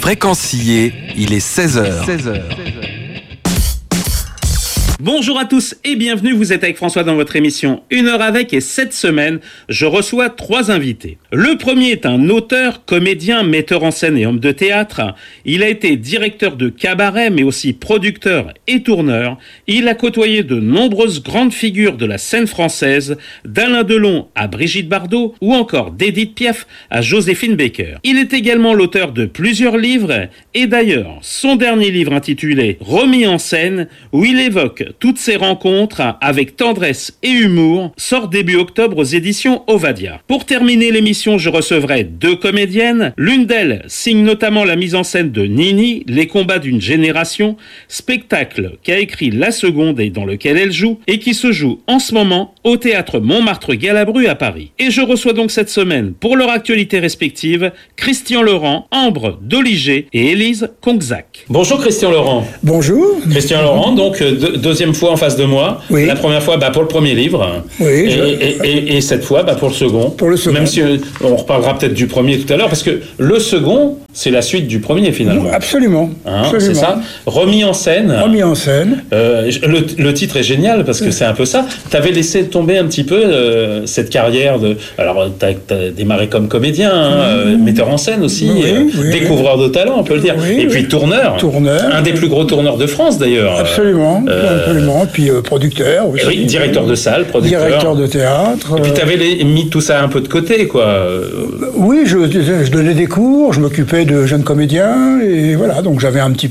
Fréquencier, il est 16h. Bonjour à tous et bienvenue, vous êtes avec François dans votre émission 1 heure avec, et cette semaine, je reçois 3 invités. Le premier est un auteur, comédien, metteur en scène et homme de théâtre. Il a été directeur de cabaret mais aussi producteur et tourneur. Il a côtoyé de nombreuses grandes figures de la scène française, d'Alain Delon à Brigitte Bardot ou encore d'Edith Piaf à Joséphine Baker. Il est également l'auteur de plusieurs livres et d'ailleurs, son dernier livre intitulé Remis en scène, où il évoque toutes ces rencontres avec tendresse et humour, sort début octobre aux éditions Ovadia. Pour terminer l'émission, je recevrai 2 comédiennes. L'une d'elles signe notamment la mise en scène de Nini, Les combats d'une génération, spectacle qu'a écrit la seconde et dans lequel elle joue, et qui se joue en ce moment au théâtre Montmartre-Galabru à Paris. Et je reçois donc cette semaine, pour leur actualité respective, Christian Laurent, Ambre Doliger et Élise Kongzak. Bonjour Christian Laurent. Bonjour. Christian Laurent, donc deuxième fois en face de moi. Oui. La première fois pour le premier livre. Oui. Et cette fois pour le second. Pour le second. Même si on reparlera peut-être du premier tout à l'heure, parce que le second, c'est la suite du premier finalement. Absolument. Absolument. C'est ça. Remis en scène. Remis en scène. Le titre est génial parce que c'est un peu ça. T'avais laissé tomber un petit peu cette carrière de. Alors t'as démarré comme comédien, metteur en scène aussi, découvreur de talent, on peut le dire. Oui, et puis tourneur. Un des plus gros tourneurs de France d'ailleurs. Absolument. Absolument. Et puis producteur aussi. Oui, directeur de salle, producteur. Directeur de théâtre. Et puis t'avais mis tout ça un peu de côté, quoi. Oui, je donnais des cours, je m'occupais de jeunes comédiens, et voilà, donc j'avais un petit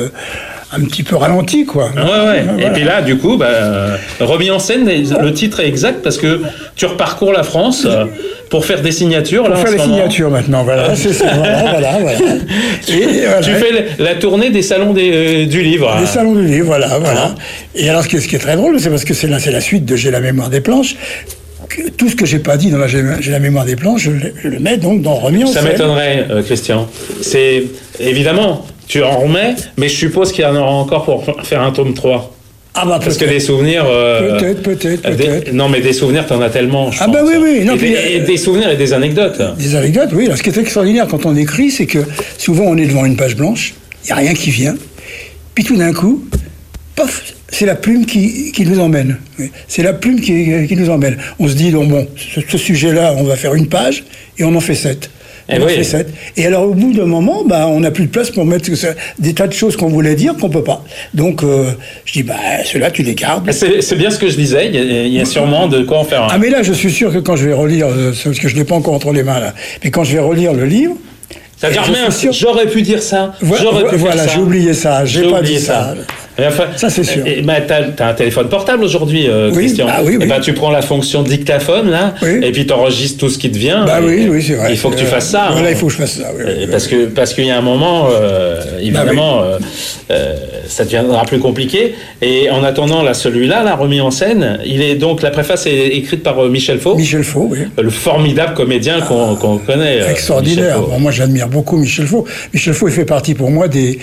peu ralenti, quoi. Ouais. Voilà. Et puis là, du coup, remis en scène, le titre est exact parce que tu reparcours la France pour faire des signatures. Pour faire les signatures maintenant, voilà. C'est ça, voilà. Et, voilà. Tu fais la tournée des salons du livre. Des salons du livre, voilà. Et alors, ce qui est très drôle, c'est parce que c'est la suite de J'ai la mémoire des planches. Tout ce que j'ai pas dit dans J'ai la mémoire des planches, je le mets donc dans Remis en scène. Ça m'étonnerait, Christian. C'est évidemment, tu en remets, mais je suppose qu'il y en aura encore pour faire un tome 3. Ah bah parce que des souvenirs... Peut-être. Non, mais des souvenirs, t'en as tellement, je pense. Bah oui. Non, et des souvenirs et des anecdotes. Des anecdotes, oui. Alors, ce qui est extraordinaire quand on écrit, c'est que souvent on est devant une page blanche, il n'y a rien qui vient, puis tout d'un coup, pof, c'est la plume qui nous emmène. Oui. C'est la plume qui nous emmène. On se dit, donc, bon, ce sujet-là, on va faire une page, et on en fait 7. Et alors, au bout d'un moment, on n'a plus de place pour mettre des tas de choses qu'on voulait dire qu'on peut pas. Donc, je dis, ceux-là, tu les gardes. C'est bien ce que je disais. Il y a sûrement de quoi en faire un. Ah, mais là, je suis sûr que quand je vais relire, parce que je l'ai pas encore entre les mains, là, mais quand je vais relire le livre, c'est-à-dire, j'aurais pu dire ça. Voilà, j'ai oublié ça. J'ai pas dit ça. Enfin, ça, c'est sûr. T'as un téléphone portable aujourd'hui, Christian. Oui. Tu prends la fonction dictaphone, là, et puis t'enregistres tout ce qui te vient. Oui, c'est vrai. Il faut que tu fasses ça. Voilà, il faut que je fasse ça. Parce qu'il y a un moment, évidemment, ça deviendra plus compliqué. Et en attendant, celui-là, remis en scène, la préface est écrite par Michel Faux. Michel Faux, oui. Le formidable comédien qu'on connaît. Extraordinaire. Moi, j'admire beaucoup Michel Faux. Michel Faux, il fait partie pour moi il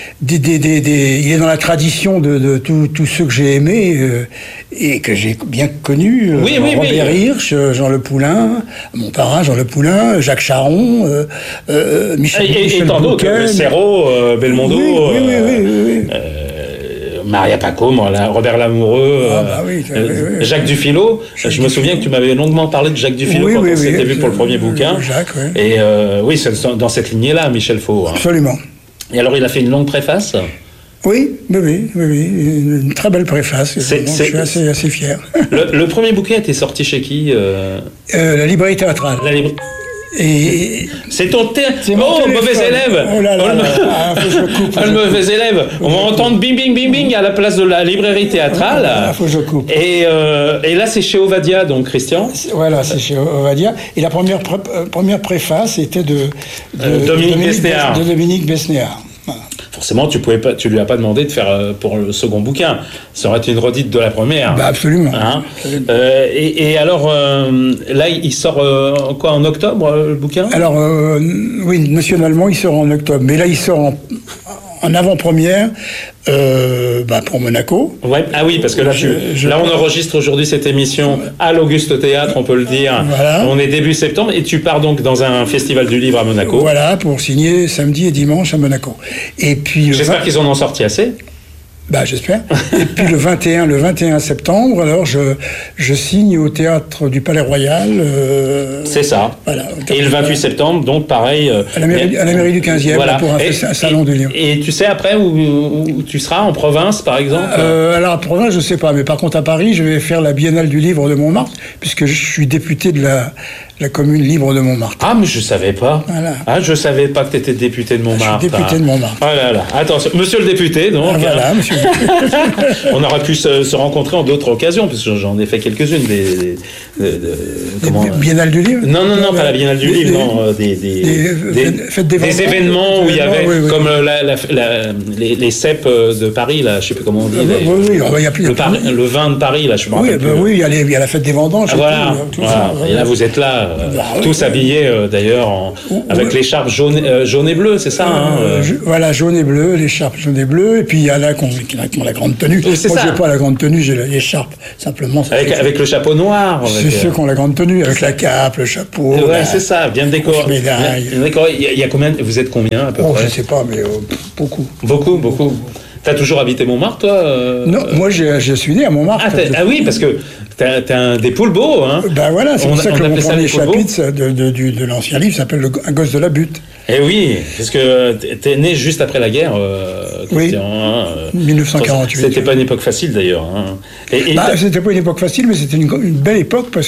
est dans la tradition de tous ceux que j'ai aimés et que j'ai bien connus. Robert Hirsch, Jean Le Poulain, mon parrain Jean Le Poulain, Jacques Charon, Michel Bouquet, Serrault, Belmondo. Oui. Maria Paco, Robert Lamoureux, Jacques Dufilot. Je me souviens que tu m'avais longuement parlé de Jacques Dufilot quand on s'était vu pour le premier bouquin. Jacques, oui. Et c'est dans cette lignée-là, Michel Faux. Absolument. Et alors, il a fait une longue préface ? Oui. Une très belle préface. Je suis assez fier. Le premier bouquin était sorti chez qui La librairie théâtrale. Et c'est ton mauvais élève. Oh là là, faut que je coupe. Le mauvais élève. On va entendre bing bing bing bing à la place de la librairie théâtrale. Faut que je coupe. Et là, c'est chez Ovadia, donc, Christian. Voilà, c'est chez Ovadia. Et la première préface était de Dominique Besnéard. Voilà. Forcément, tu lui as pas demandé de faire pour le second bouquin. Ça aurait été une redite de la première. Absolument. Et alors, là, il sort en octobre, le bouquin ? Alors, oui, nationalement, il sort en octobre. Mais là, il sort en avant-première pour Monaco. Ouais. Ah oui, parce que là, là on enregistre aujourd'hui cette émission à l'Auguste Théâtre, on peut le dire. Voilà. On est début septembre et tu pars donc dans un festival du livre à Monaco. Voilà, pour signer samedi et dimanche à Monaco. Et puis j'espère qu'ils en ont sorti assez. J'espère. Et puis le 21 septembre, alors je signe au théâtre du Palais Royal. C'est ça. Voilà. Et le 28 septembre, donc pareil. À la mairie du 15e, voilà. Pour un salon du livre. Et tu sais après où tu seras, en province par exemple? Alors en province, je sais pas, mais par contre à Paris, je vais faire la Biennale du livre de Montmartre, puisque je suis député de la commune libre de Montmartre. Ah, mais je savais pas. Voilà. Ah, je savais pas que tu étais député de Montmartre. Je suis député de Montmartre. Oh là là. Attention, monsieur le député, donc. Ah, voilà, monsieur. On aurait pu se rencontrer en d'autres occasions, parce que j'en ai fait quelques-unes des Biennale du livre? Non, pas la Biennale du livre, non. Des événements où il y avait, comme les cèpes de Paris, là, je sais plus comment on dit. Oui, il y a plus le vin de Paris, là, je me rappelle plus. Oui, il y a la fête des vendanges. Voilà. Et là, vous êtes là. Tous habillés d'ailleurs avec l'écharpe jaune et bleue, c'est ça Voilà, jaune et bleu, l'écharpe jaune et bleu, et puis il y en a qui ont la grande tenue. Moi, je n'ai pas la grande tenue, j'ai l'écharpe, simplement. Avec le chapeau noir. C'est ceux qui ont la grande tenue, avec la cape, le chapeau. Ouais, c'est ça, bien décoré. Il y a combien? Vous êtes combien à peu près? Je ne sais pas, mais beaucoup. Beaucoup. T'as toujours habité Montmartre, toi Non, moi je suis né à Montmartre. Ah oui, parce que t'es un des poules beaux, hein. Voilà, c'est pour ça que mon premier chapitre de l'ancien livre s'appelle Un gosse de la butte. Eh oui, parce que t'es né juste après la guerre, Christian. Oui, 1948. C'était pas une époque facile d'ailleurs. Hein. C'était pas une époque facile, mais c'était une belle époque parce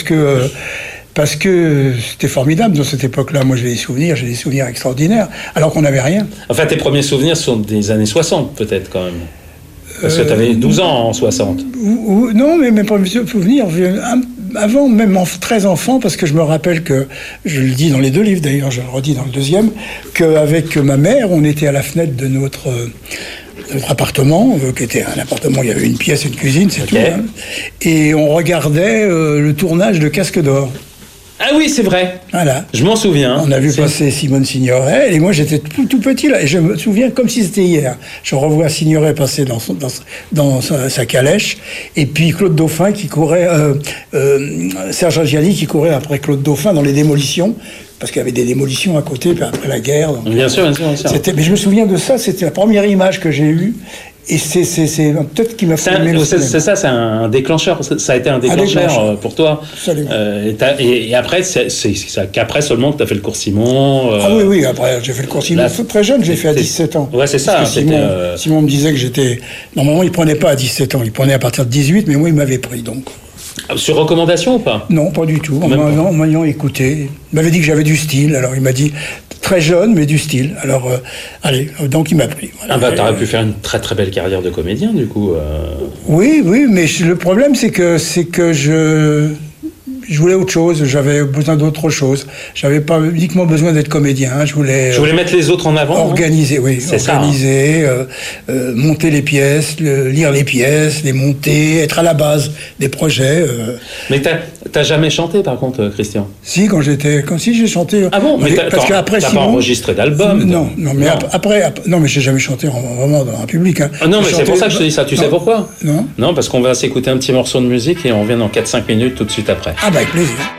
que c'était formidable dans cette époque-là. Moi, j'ai des souvenirs extraordinaires, alors qu'on n'avait rien. Enfin, tes premiers souvenirs sont des années 60, peut-être, quand même. Parce que tu avais 12 ans en 60. Non, mais mes premiers souvenirs, avant, même très enfant, parce que je me rappelle que, je le dis dans les deux livres d'ailleurs, je le redis dans le deuxième, qu'avec ma mère, on était à la fenêtre de notre appartement, qui était un appartement, il y avait une pièce et une cuisine, c'est tout. Hein, et on regardait le tournage de Casque d'Or. Ah oui, c'est vrai. Voilà. Je m'en souviens. On a vu passer Simone Signoret, et moi j'étais tout petit là, et je me souviens comme si c'était hier. Je revois Signoret passer dans sa calèche, et puis Claude Dauphin qui courait, Serge Reggiani qui courait après Claude Dauphin dans les démolitions, parce qu'il y avait des démolitions à côté, puis après la guerre. Donc, bien sûr. Mais je me souviens de ça, c'était la première image que j'ai eue. Et c'est peut-être qui m'a fait aimer le cinéma. C'est ça, c'est un déclencheur. Ça a été un déclencheur pour toi. Et après, c'est qu'après seulement que tu as fait le cours Simon. Ah oui, après j'ai fait le cours Simon. Très jeune, j'ai fait à 17 ans. Ouais, c'est ça. Parce que Simon me disait que j'étais... Normalement, il ne prenait pas à 17 ans, il prenait à partir de 18, mais moi, il m'avait pris, donc... Sur recommandation ou pas? Non, pas du tout. En m'ayant écouté. Il m'avait dit que j'avais du style, alors il m'a dit... Très jeune, mais du style. Alors, donc il m'a pris. Voilà. T'aurais pu faire une très très belle carrière de comédien, du coup. Oui, mais le problème, c'est que je voulais autre chose, j'avais besoin d'autre chose. J'avais pas uniquement besoin d'être comédien, je voulais mettre les autres en avant. Organiser, monter les pièces, lire les pièces, les monter, être à la base des projets. Mais t'as jamais chanté, par contre, Christian? Si, j'ai chanté. Ah bon? Parce qu'après t'as pas enregistré d'album? Non, mais après, non, mais j'ai jamais chanté vraiment dans un public. Hein. Ah non, mais c'est pour ça que je te dis ça. Tu sais pourquoi? Non. Non, parce qu'on va s'écouter un petit morceau de musique et on revient dans 4-5 minutes tout de suite après. Ah bah avec plaisir.